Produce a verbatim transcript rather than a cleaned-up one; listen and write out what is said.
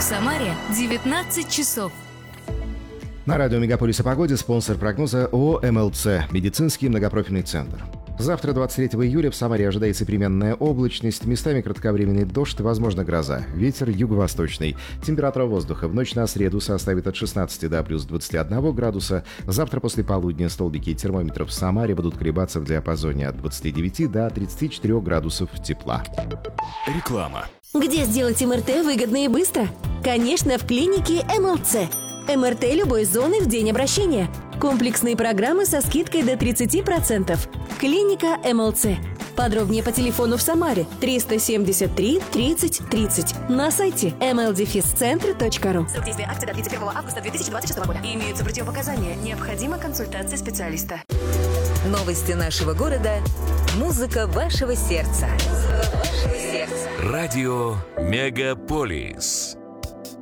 Самаре девятнадцать часов. На радио «Мегаполис» о погоде спонсор прогноза ООО «эм эл цэ» – медицинский многопрофильный центр. Завтра, двадцать третьего июля, в Самаре ожидается переменная облачность, местами кратковременный дождь, возможно гроза. Ветер юго-восточный. Температура воздуха в ночь на среду составит от шестнадцати до плюс двадцати одного градуса. Завтра после полудня столбики термометров в Самаре будут колебаться в диапазоне от двадцати девяти до тридцати четырёх градусов тепла. Реклама. Где сделать эм эр тэ выгодно и быстро? Конечно, в клинике эм эл цэ. эм эр тэ любой зоны в день обращения. Комплексные программы со скидкой до тридцати процентов. Клиника эм эл цэ. Подробнее по телефону в Самаре триста семьдесят три тридцать тридцать. На сайте эм эл дефис центр точка ру. Срок действия акции до тридцать первого августа две тысячи двадцать шестого года. Имеются противопоказания. Необходима консультация специалиста. Новости нашего города. Музыка вашего сердца. Музыка вашего сердца. Радио «Мегаполис».